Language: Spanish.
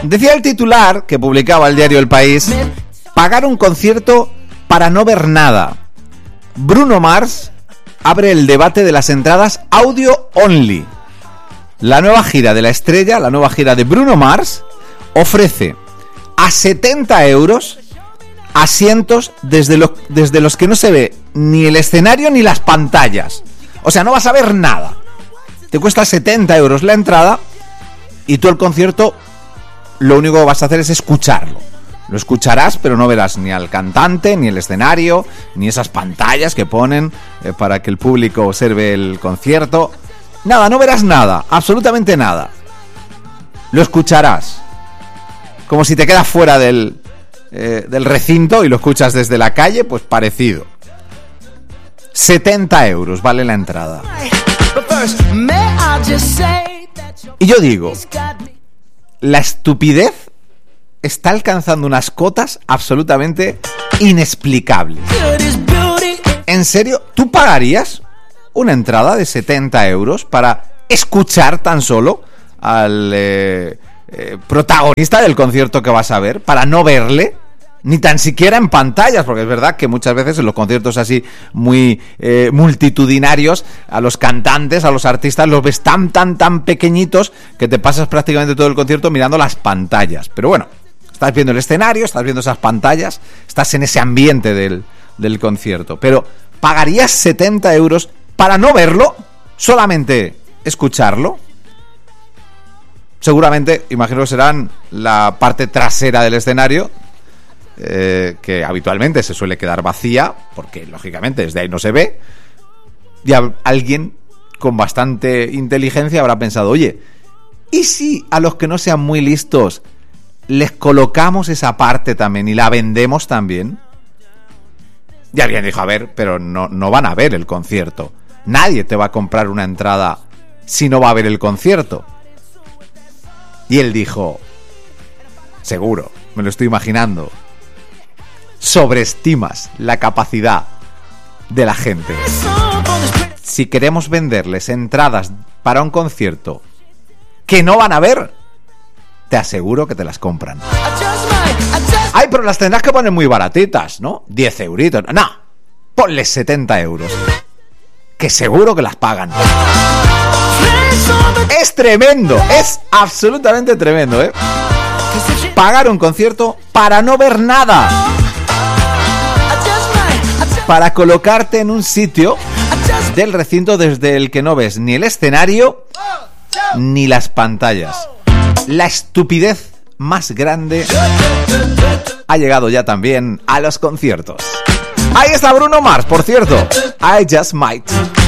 Decía el titular que publicaba el diario El País: pagar un concierto para no ver nada. Bruno Mars abre el debate de las entradas audio only. La nueva gira de la estrella, la nueva gira de Bruno Mars, ofrece a 70 euros asientos desde los que no se ve ni el escenario ni las pantallas. O sea, no vas a ver nada. Te cuesta 70 euros la entrada y tú el concierto lo único que vas a hacer es escucharlo. Lo escucharás, pero no verás ni al cantante, ni el escenario, ni esas pantallas que ponen para que el público observe el concierto. Nada, no verás nada, absolutamente nada. Lo escucharás. Como si te quedas fuera del recinto y lo escuchas desde la calle, pues parecido. 70 euros vale la entrada. Y yo digo, la estupidez está alcanzando unas cotas absolutamente inexplicables. ¿En serio? ¿Tú pagarías una entrada de 70 euros para escuchar tan solo al protagonista del concierto que vas a ver? ¿Para no verle? Ni tan siquiera en pantallas, porque es verdad que muchas veces en los conciertos así muy multitudinarios, a los cantantes, a los artistas, los ves tan pequeñitos que te pasas prácticamente todo el concierto mirando las pantallas. Pero bueno, estás viendo el escenario, estás viendo esas pantallas, estás en ese ambiente del concierto. Pero ¿pagarías 70 euros para no verlo? ¿Solamente escucharlo? Seguramente, imagino que serán la parte trasera del escenario, que habitualmente se suele quedar vacía, porque lógicamente desde ahí no se ve, y alguien con bastante inteligencia habrá pensado, oye, ¿y si a los que no sean muy listos les colocamos esa parte también y la vendemos también? Y alguien dijo, a ver, pero no van a ver el concierto, nadie te va a comprar una entrada si no va a ver el concierto. Y él dijo, seguro, me lo estoy imaginando, sobreestimas la capacidad de la gente. Si queremos venderles entradas para un concierto que no van a ver, te aseguro que te las compran. Ay, pero las tendrás que poner muy baratitas, ¿no? 10 euritos. No, ponles 70 euros, que seguro que las pagan. Es tremendo, es absolutamente tremendo, ¿eh? Pagar un concierto para no ver nada, para colocarte en un sitio del recinto desde el que no ves ni el escenario ni las pantallas. La estupidez más grande ha llegado ya también a los conciertos. Ahí está Bruno Mars, por cierto. I Just Might.